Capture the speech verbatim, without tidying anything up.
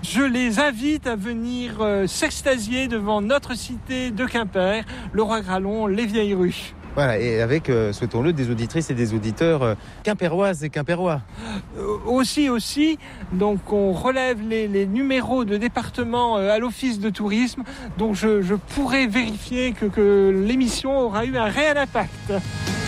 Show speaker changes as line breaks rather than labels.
Je les invite à venir euh, s'extasier devant notre cité de Quimper, le Roi Gralon, les Vieilles Rues.
Voilà, et avec, euh, souhaitons-le, des auditrices et des auditeurs euh, quimpéroises et quimpérois.
Euh, aussi, aussi, donc on relève les, les numéros de département euh, à l'office de tourisme, donc je, je pourrais vérifier que, que l'émission aura eu un réel impact.